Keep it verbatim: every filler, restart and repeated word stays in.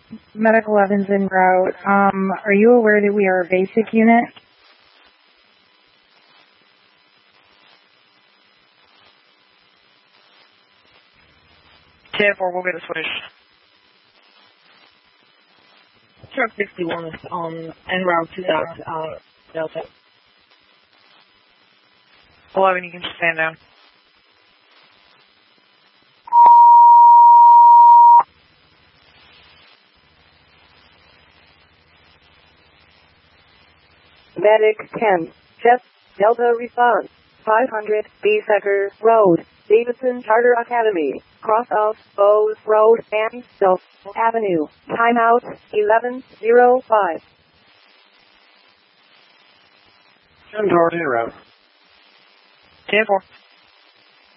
Medical Evans en route. Um, are you aware that we are a basic unit? ten four, we'll get a switch. Truck sixty-one is on en route to that, uh, Delta. eleven, you can just stand down. Medic ten, Jet, Delta response, five hundred, Beasecker Road, Davidson Charter Academy, cross of Bowes Road and South Avenue, timeout, eleven oh five. ten four, en route. ten four.